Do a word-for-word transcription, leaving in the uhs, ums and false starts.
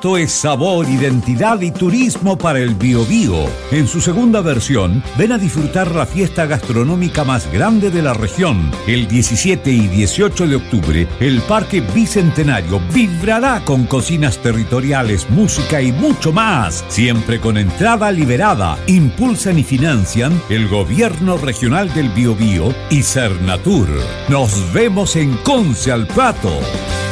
Esto es sabor, identidad y turismo para el Biobío. En su segunda versión, ven a disfrutar la fiesta gastronómica más grande de la región. El diecisiete y dieciocho de octubre, el Parque Bicentenario vibrará con cocinas territoriales, música y mucho más. Siempre con entrada liberada. Impulsan y financian el Gobierno Regional del Biobío y Cernatur. Nos vemos en Conce al Plato.